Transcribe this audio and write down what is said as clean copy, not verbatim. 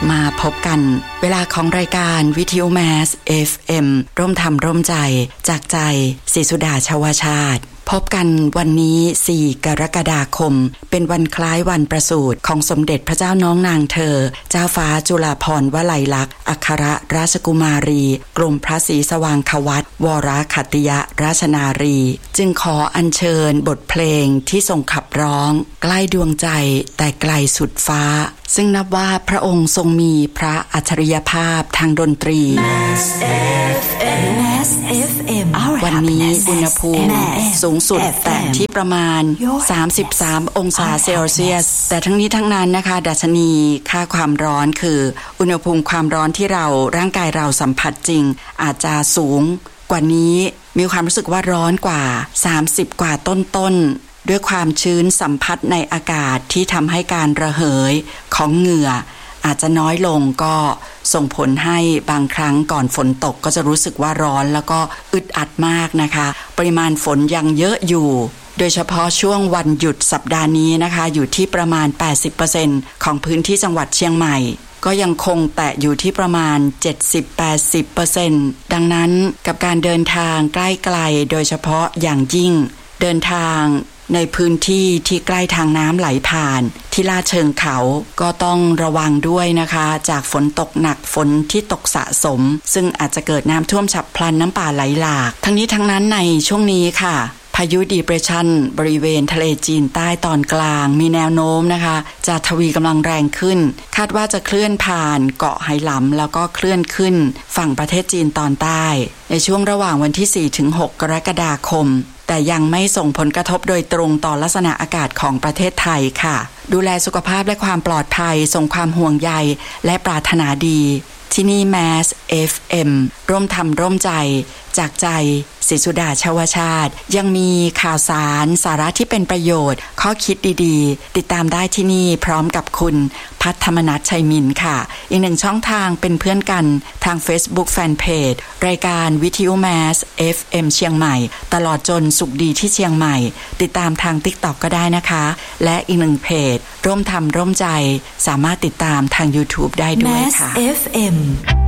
มาพบกันเวลาของรายการวิทยุแมส FM ร่วมทำร่วมใจจากใจศรีสุดาชวชาติพบกันวันนี้4กรกฎาคมเป็นวันคล้ายวันประสูติของสมเด็จพระเจ้าน้องนางเธอเจ้าฟ้าจุฬาภรณ์วลัยลักษณ์อัครราชกุมารีกรมพระศรีสว่างควัตรวรขัตติยราชนารีจึงขออัญเชิญบทเพลงที่ทรงขับร้องใกล้ดวงใจแต่ไกลสุดฟ้าซึ่งนับว่าพระองค์ทรงมีพระอัจฉริยภาพทางดนตรีวันนี้อุณหภูมิสูงสุดแต่ที่ประมาณ33องศาเซลเซียสแต่ทั้งนี้ทั้งนั้นนะคะดัชนีค่าความร้อนคืออุณหภูมิความร้อนที่ร่างกายเราสัมผัสจริงอาจจะสูงกว่านี้มีความรู้สึกว่าร้อนกว่า30กว่าต้นด้วยความชื้นสัมผัสในอากาศที่ทำให้การระเหยของเหงื่ออาจจะน้อยลงก็ส่งผลให้บางครั้งก่อนฝนตกก็จะรู้สึกว่าร้อนแล้วก็อึดอัดมากนะคะปริมาณฝนยังเยอะอยู่โดยเฉพาะช่วงวันหยุดสัปดาห์นี้นะคะอยู่ที่ประมาณ 80% ของพื้นที่จังหวัดเชียงใหม่ก็ยังคงแตะอยู่ที่ประมาณ 70-80% ดังนั้นกับการเดินทางใกล้ๆโดยเฉพาะอย่างยิ่งเดินทางในพื้นที่ที่ใกล้ทางน้ำไหลผ่านที่ลาดเชิงเขาก็ต้องระวังด้วยนะคะจากฝนตกหนักฝนที่ตกสะสมซึ่งอาจจะเกิดน้ำท่วมฉับพลันน้ำป่าไหลหลากทั้งนี้ทั้งนั้นในช่วงนี้ค่ะพายุดีเพรสชันบริเวณทะเลจีนใต้ตอนกลางมีแนวโน้มนะคะจะทวีกำลังแรงขึ้นคาดว่าจะเคลื่อนผ่านเกาะไหหลำแล้วก็เคลื่อนขึ้นฝั่งประเทศจีนตอนใต้ในช่วงระหว่างวันที่ 4-6 กรกฎาคมแต่ยังไม่ส่งผลกระทบโดยตรงต่อลักษณะอากาศของประเทศไทยค่ะดูแลสุขภาพและความปลอดภัยส่งความห่วงใยและปรารถนาดีที่นี่แมส FM ร่วมทำร่วมใจจากใจศรีสุดาชวชาติยังมีข่าวสารสาระที่เป็นประโยชน์ข้อคิดดีๆติดตามได้ที่นี่พร้อมกับคุณพัฒธรรมนัสชัยมินค่ะอีกหนึ่งช่องทางเป็นเพื่อนกันทาง Facebook Fanpage รายการวิทยุแมส FM เชียงใหม่ตลอดจนสุขดีที่เชียงใหม่ติดตามทาง TikTok ก็ได้นะคะและอีกหนึ่งเพจร่วมทำร่วมใจสามารถติดตามทาง YouTube ได้ด้วยค่ะ FM